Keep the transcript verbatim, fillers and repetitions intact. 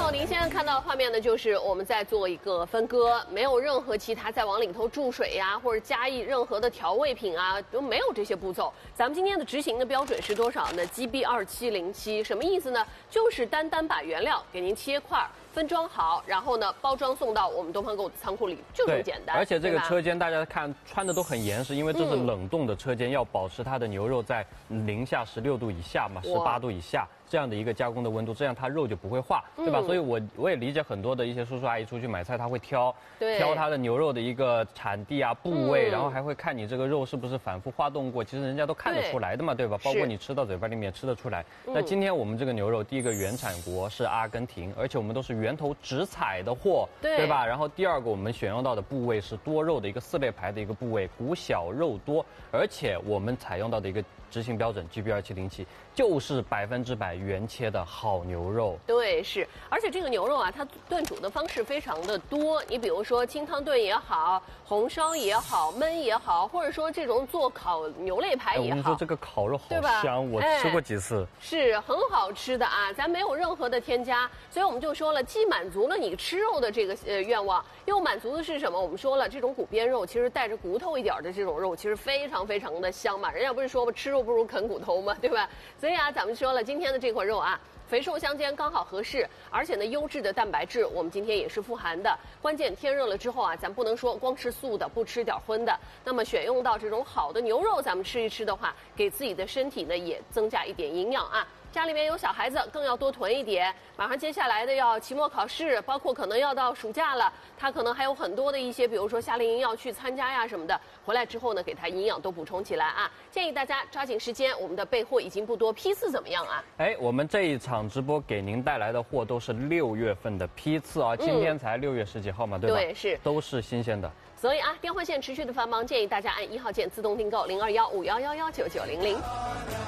好，您现在看到的画面呢，就是我们在做一个分割，没有任何其他再往里头注水呀、啊，或者加以任何的调味品啊，都没有这些步骤。咱们今天的执行的标准是多少呢 ？G B 二七零七，什么意思呢？就是单单把原料给您切块。 分装好，然后呢，包装送到我们东方购物仓库里，就这么简单。 而且这个车间大家看穿的都很严实，因为这是冷冻的车间，嗯、要保持它的牛肉在零下十六度以下嘛，十八度以下这样的一个加工的温度，这样它肉就不会化，对吧？嗯、所以我我也理解很多的一些叔叔阿姨出去买菜，他会挑挑它的牛肉的一个产地啊、部位，嗯、然后还会看你这个肉是不是反复化冻过，其实人家都看得出来的嘛，对吧？包括你吃到嘴巴里面吃得出来。那今天我们这个牛肉，第一个原产国是阿根廷，而且我们都是源头直采的货，对, 对吧？然后第二个，我们选用到的部位是多肉的一个四类排的一个部位，骨小肉多，而且我们采用到的一个执行标准 G B 二七零七就是百分之百原切的好牛肉。对，是，而且这个牛肉啊，它炖煮的方式非常的多。你比如说清汤炖也好，红烧也好，焖也好，或者说这种做烤牛肋排也好。我跟你说，这个烤肉好香，我吃过几次， 是很好吃的啊，咱没有任何的添加，所以我们就说了，既满足了你吃肉的这个呃愿望，又满足的是什么？我们说了，这种骨边肉其实带着骨头一点的这种肉，其实非常非常的香嘛。人家不是说嘛，吃肉不如啃骨头嘛，对吧？所以啊，咱们说了，今天的这块肉啊，肥瘦相间，刚好合适，而且呢，优质的蛋白质我们今天也是富含的。关键天热了之后啊，咱不能说光吃素的，不吃点荤的。那么选用到这种好的牛肉，咱们吃一吃的话，给自己的身体呢也增加一点营养啊。家里面有小孩子，更要多囤一点。马上接下来的要期末考试，包括可能要到暑假了，他可能还有很多的一些，比如说夏令营要去参加呀什么的。回来之后呢，给他营养都补充起来啊。建议大家抓紧时间，我们的备货已经不多，批次怎么样啊？ 哎，我们这一场直播给您带来的货都是六月份的批次啊，今天才六月十几号嘛，嗯、对吧？ 对，是， 都是新鲜的。 所以啊，电话线持续的繁忙，建议大家按一号键自动订购零二幺五幺幺幺九九零零。